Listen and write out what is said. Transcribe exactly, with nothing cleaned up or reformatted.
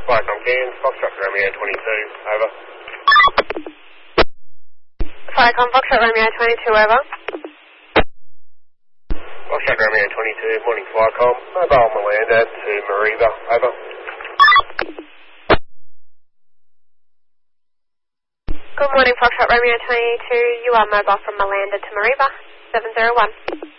Viacom Cairns, Foxtrot Romeo twenty-two, over. Viacom Foxtrot Romeo twenty-two, over. Foxtrot Romeo twenty-two, morning Viacom, mobile Malanda to Mariba, over. Good morning, Foxtrot Romeo twenty-two. You are mobile from Malanda to Mariba, seven zero one.